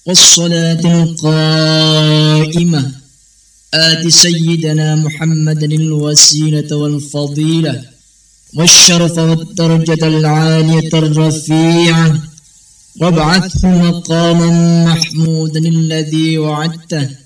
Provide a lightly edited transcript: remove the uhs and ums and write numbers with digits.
والصلاة القائمة آت سيدنا محمد الوسيلة والفضيلة والشرف والدرجة العالية الرفيعة، وابعثه مقاما محمودا الذي وعدته.